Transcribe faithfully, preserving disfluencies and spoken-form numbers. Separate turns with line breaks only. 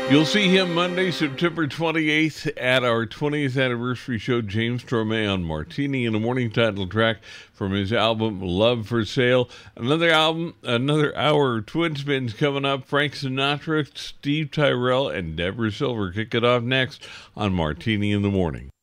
You'll see him Monday, September twenty-eighth at our twentieth anniversary show, James Torme on Martini in the Morning, title track from his album Love for Sale. Another album, another hour of Twin Spins coming up. Frank Sinatra, Steve Tyrell, and Deborah Silver kick it off next on Martini in the Morning.